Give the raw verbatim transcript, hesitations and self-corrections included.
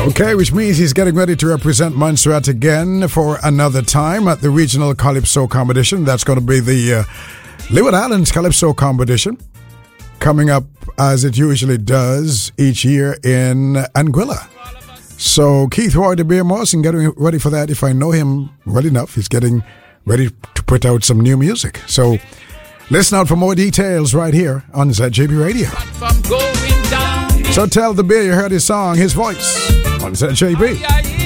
Okay, which means he's getting ready to represent Montserrat again for another time at the Regional Calypso Competition. That's going to be the uh, Leeward Islands Calypso Competition, coming up as it usually does each year in Anguilla. So Keith Roy, the Beer Morrison, getting ready for that. If I know him well enough, he's getting ready to put out some new music. So listen out for more details right here on Z J B Radio. So tell the Beer you heard his song, his voice on Z J B.